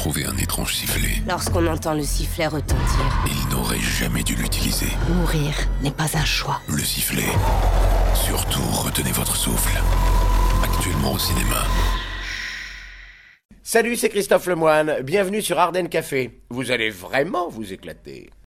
trouvé un étrange sifflet. Lorsqu'on entend le sifflet retentir, Il n'aurait jamais dû l'utiliser. mourir n'est pas un choix. Le sifflet. Surtout, retenez votre souffle. Actuellement au cinéma. Salut, c'est Christophe Lemoine. Bienvenue sur Ardenne Café. Vous allez vraiment vous éclater.